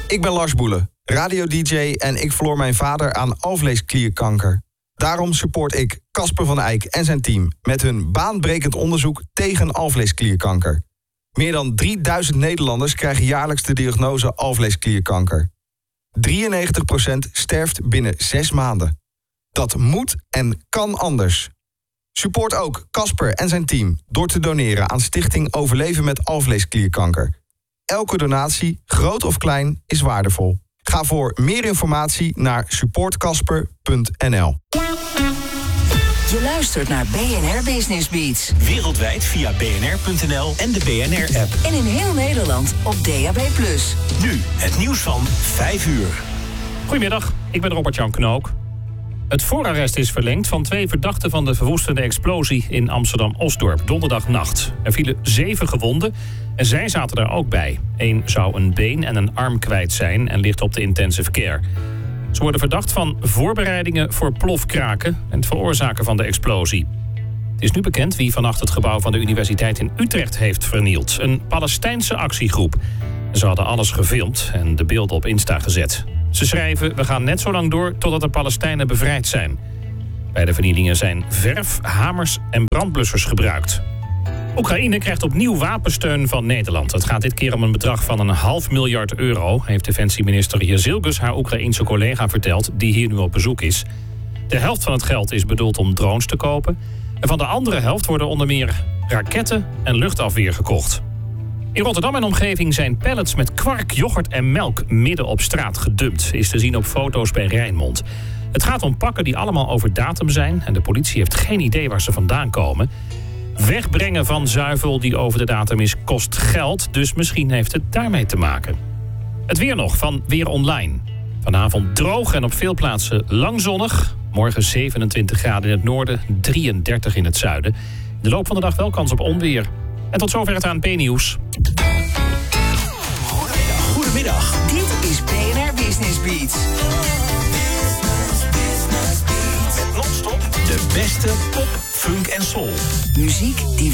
Ik ben Lars Boelen, radio-dj en ik verloor mijn vader aan alvleesklierkanker. Daarom support ik Casper van Eyck en zijn team met hun baanbrekend onderzoek tegen alvleesklierkanker. Meer dan 3000 Nederlanders krijgen jaarlijks de diagnose alvleesklierkanker. 93% sterft binnen 6 maanden. Dat moet en kan anders. Support ook Casper en zijn team door te doneren aan Stichting Overleven met alvleesklierkanker. Elke donatie, groot of klein, is waardevol. Ga voor meer informatie naar supportcasper.nl. Je luistert naar BNR Business Beats. Wereldwijd via bnr.nl en de BNR-app. En in heel Nederland op DAB+. Nu het nieuws van 5 uur. Goedemiddag, ik ben Robert-Jan Knook. Het voorarrest is verlengd van 2 verdachten van de verwoestende explosie in Amsterdam-Osdorp donderdagnacht. Er vielen 7 gewonden en zij zaten er ook bij. 1 zou een been en een arm kwijt zijn en ligt op de intensive care. Ze worden verdacht van voorbereidingen voor plofkraken en het veroorzaken van de explosie. Het is nu bekend wie vannacht het gebouw van de Universiteit in Utrecht heeft vernield. Een Palestijnse actiegroep. Ze hadden alles gefilmd en de beelden op Insta gezet. Ze schrijven: we gaan net zo lang door totdat de Palestijnen bevrijd zijn. Bij de vernielingen zijn verf, hamers en brandblussers gebruikt. Oekraïne krijgt opnieuw wapensteun van Nederland. Het gaat dit keer om een bedrag van €500 miljoen, heeft defensieminister Jezilgus haar Oekraïense collega verteld, die hier nu op bezoek is. De helft van het geld is bedoeld om drones te kopen. En van de andere helft worden onder meer raketten en luchtafweer gekocht. In Rotterdam en omgeving zijn pallets met kwark, yoghurt en melk midden op straat gedumpt. Is te zien op foto's bij Rijnmond. Het gaat om pakken die allemaal over datum zijn en de politie heeft geen idee waar ze vandaan komen. Wegbrengen van zuivel die over de datum is kost geld, dus misschien heeft het daarmee te maken. Het weer nog van Weer Online. Vanavond droog en op veel plaatsen lang zonnig. Morgen 27 graden in het noorden, 33 in het zuiden. In de loop van de dag wel kans op onweer. En tot zover het ANP-nieuws. Goedemiddag. Dit is BNR Business Beats. Met non-stop de beste pop, funk en soul. Muziek die